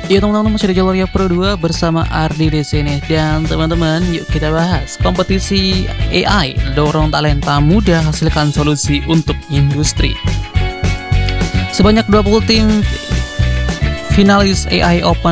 Ya teman-teman, masih ada jalur ya Pro 2 bersama Ardi di sini. Dan teman-teman, yuk kita bahas kompetisi AI, dorong talenta muda, hasilkan solusi untuk industri. Sebanyak 20 tim finalis AI Open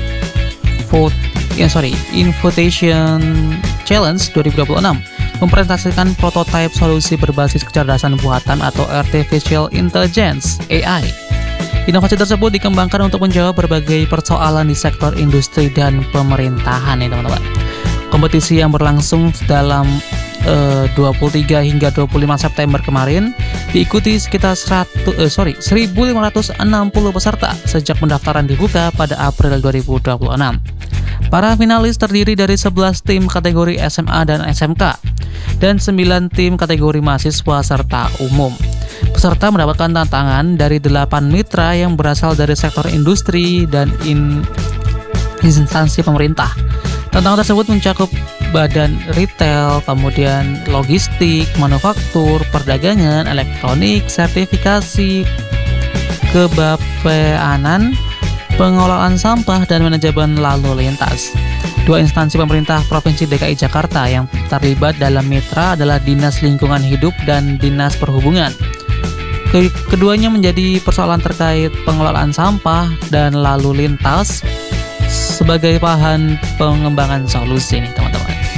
Invitation Challenge 2026 mempresentasikan prototipe solusi berbasis kecerdasan buatan atau Artificial Intelligence (AI). Inovasi tersebut dikembangkan untuk menjawab berbagai persoalan di sektor industri dan pemerintahan ya teman-teman. Kompetisi yang berlangsung dalam 23 hingga 25 September kemarin diikuti sekitar 1.560 peserta sejak pendaftaran dibuka pada April 2026. Para finalis terdiri dari 11 tim kategori SMA dan SMK dan 9 tim kategori mahasiswa serta umum. Peserta mendapatkan tantangan dari 8 mitra yang berasal dari sektor industri dan instansi pemerintah. Tantangan tersebut mencakup badan retail, kemudian logistik, manufaktur, perdagangan, elektronik, sertifikasi, kebappeanan, pengelolaan sampah, dan manajemen lalu lintas. Dua instansi pemerintah Provinsi DKI Jakarta yang terlibat dalam mitra adalah Dinas Lingkungan Hidup dan Dinas Perhubungan. Keduanya menjadi persoalan terkait pengelolaan sampah dan lalu lintas sebagai bahan pengembangan solusi nih teman-teman.